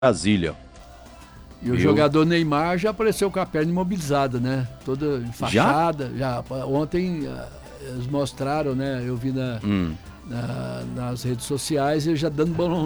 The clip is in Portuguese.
Brasília. E o jogador Neymar já apareceu com a perna imobilizada, né? Toda enfaixada. Já? Ontem eles mostraram, né? Eu vi nas redes sociais, ele já dando